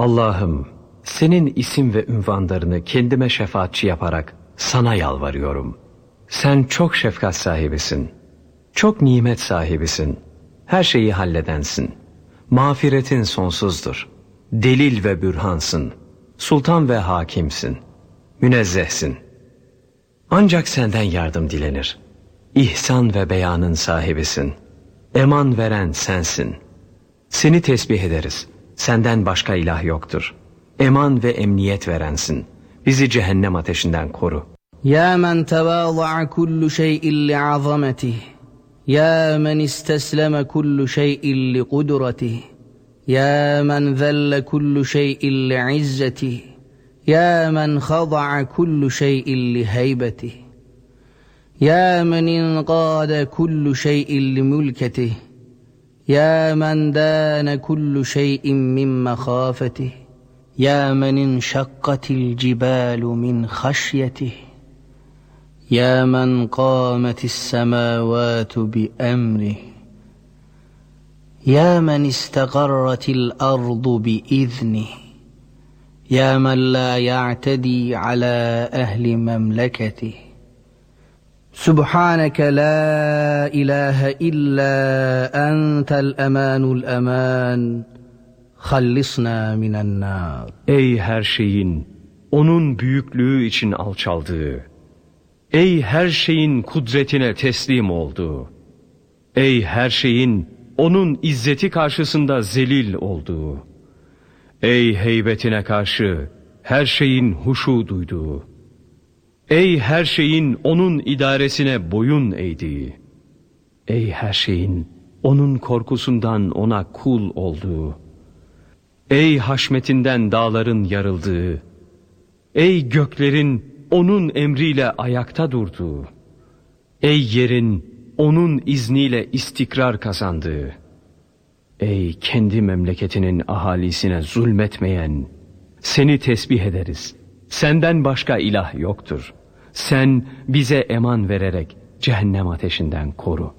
Allah'ım, senin isim ve ünvanlarını kendime şefaatçi yaparak sana yalvarıyorum. Sen çok şefkat sahibisin, çok nimet sahibisin, her şeyi halledensin. Mağfiretin sonsuzdur, delil ve bürhansın, sultan ve hakimsin, münezzehsin. Ancak senden yardım dilenir. İhsan ve beyanın sahibisin, eman veren sensin. Seni tesbih ederiz, senden başka ilah yoktur. Eman ve emniyet verensin, bizi cehennem ateşinden koru. Ya men tevâza'a kullu şey'in li'azametih, ya men istesleme kullu şey'in liqudretih, ya men zelle kullu şey'in li'izzetih, ya men khada'a kullu şey'in liheybetih, ya men inqâde kullu şey'in limülketih, ya men dâne kullu şey'in min mehâfetih, ya men inşakkatil cibalu min haşyetih, ya men qâmetis semâvâtu bi emrih, ya men istegarratil ardu bi iznih, ya men la ya'tedi ala ehli memleketih. Subhaneke la ilahe illa entel emanul eman, hallisna minen nar. Ey her şeyin onun büyüklüğü için alçaldığı, ey her şeyin kudretine teslim olduğu, ey her şeyin onun izzeti karşısında zelil olduğu, ey heybetine karşı her şeyin huşu duyduğu, ey her şeyin onun idaresine boyun eğdiği, ey her şeyin onun korkusundan ona kul olduğu, ey haşmetinden dağların yarıldığı, ey göklerin onun emriyle ayakta durduğu, ey yerin onun izniyle istikrar kazandığı, ey kendi memleketinin ahalisine zulmetmeyen, seni tesbih ederiz. Senden başka ilah yoktur. Sen bize eman vererek cehennem ateşinden koru.